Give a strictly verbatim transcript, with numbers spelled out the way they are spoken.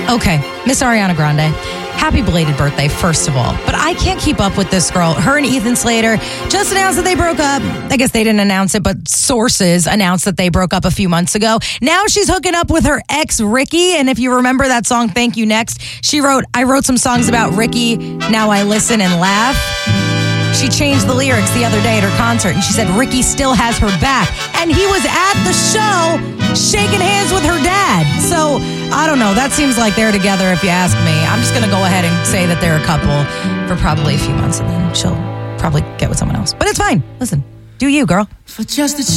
Okay, Miss Ariana Grande. Happy belated birthday, first of all. But I can't keep up with this girl. Her and Ethan Slater just announced that they broke up. I guess they didn't announce it, but sources announced that they broke up a few months ago. Now she's hooking up with her ex, Ricky. And if you remember that song, Thank You Next, she wrote, I wrote some songs about Ricky. Now I listen and laugh. She changed the lyrics the other day at her concert, and she said Ricky still has her back. And he was at the show shaking hands with her dad. So, I don't know. That seems like they're together if you ask me. I'm just going to go ahead and say that they're a couple for probably a few months, and then she'll probably get with someone else. But it's fine. Listen, do you, girl. For just a